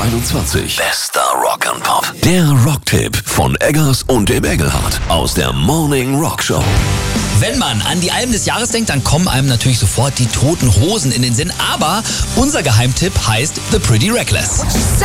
21. Bester Rock and Pop. Der Rocktipp von Eggers und dem Engelhardt aus der Morning Rock Show. Wenn man an die Alben des Jahres denkt, dann kommen einem natürlich sofort die Toten Hosen in den Sinn. Aber unser Geheimtipp heißt The Pretty Reckless.